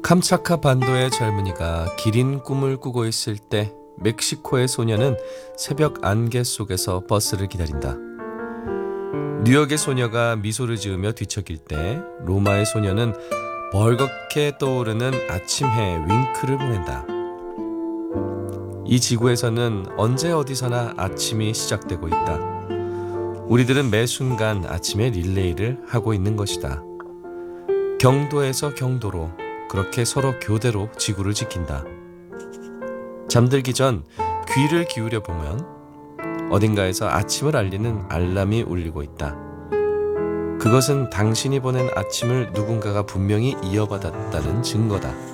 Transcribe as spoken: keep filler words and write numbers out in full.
캄차카 반도의 젊은이가 기린 꿈을 꾸고 있을 때 멕시코의 소녀는 새벽 안개 속에서 버스를 기다린다. 뉴욕의 소녀가 미소를 지으며 뒤척일 때 로마의 소녀는 벌겋게 떠오르는 아침해 윙크를 보낸다. 이 지구에서는 언제 어디서나 아침이 시작되고 있다. 우리들은 매 순간 아침의 릴레이를 하고 있는 것이다. 경도에서 경도로 그렇게 서로 교대로 지구를 지킨다. 잠들기 전 귀를 기울여 보면 어딘가에서 아침을 알리는 알람이 울리고 있다. 그것은 당신이 보낸 아침을 누군가가 분명히 이어받았다는 증거다.